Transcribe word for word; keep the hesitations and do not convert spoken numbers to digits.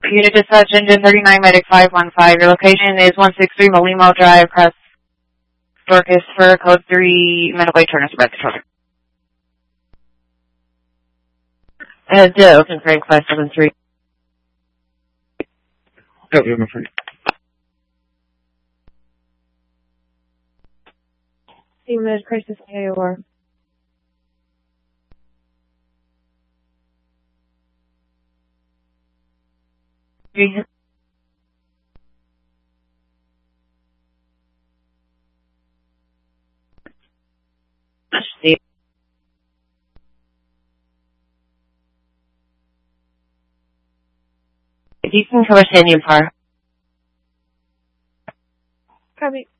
Unit Dispatch Engine thirty-nine Medic five one five. Your location is one sixty-three Molimo Drive, Crest, Dorcas, for code three, Medway, Turner, Red Control. Uh, Joe, confirm class seven three. Oh, yeah, I'm afraid. Team Crisis A O R. Steve. If you can cover Sandy and Par. Copy.